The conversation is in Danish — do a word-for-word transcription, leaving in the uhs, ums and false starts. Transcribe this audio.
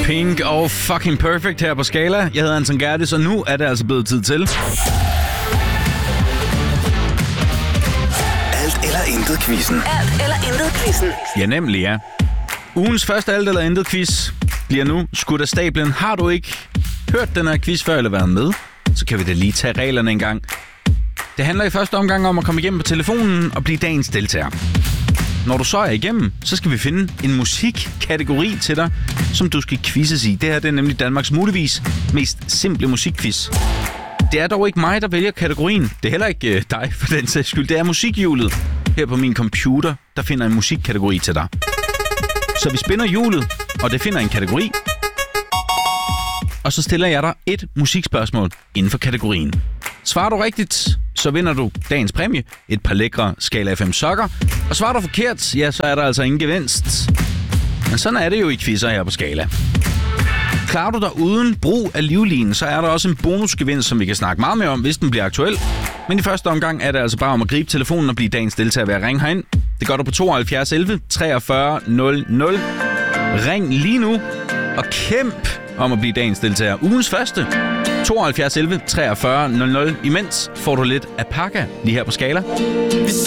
Pink og Fucking Perfect her på Skala. Jeg hedder Anton Gerdes, og nu er det altså blevet tid til... Alt eller intet quizzen. Alt eller intet quizzen. Ja, nemlig ja. Ugens første alt eller intet quiz bliver nu skudt af stablen. Har du ikke hørt den her quiz før eller været med, så kan vi da lige tage reglerne en gang. Det handler i første omgang om at komme igennem på telefonen og blive dagens deltager. Når du så er igennem, så skal vi finde en musikkategori til dig, som du skal quizzes i. Det her det er nemlig Danmarks muligvis mest simple musikquiz. Det er dog ikke mig, der vælger kategorien. Det er heller ikke øh, dig, for den sags skyld. Det er musikhjulet her på min computer, der finder en musikkategori til dig. Så vi spinner hjulet, og det finder en kategori. Og så stiller jeg dig et musikspørgsmål inden for kategorien. Svarer du rigtigt, så vinder du dagens præmie, et par lækre Skala F M sokker. Og svarer du forkert, ja, så er der altså ingen gevinst. Men sådan er det jo i quizzer her på Skala. Klarer du dig uden brug af livlinen, så er der også en bonusgevinst, som vi kan snakke meget mere om, hvis den bliver aktuel. Men i første omgang er det altså bare om at gribe telefonen og blive dagens deltager ved at ringe herind. Det gør du på tooghalvfjerds elleve treogfyrre nul nul. Ring lige nu og kæmp om at blive dagens deltager. Ugens første. tooghalvfjerds elleve treogfyrre nul nul. Imens får du lidt af Pakka lige her på Skala.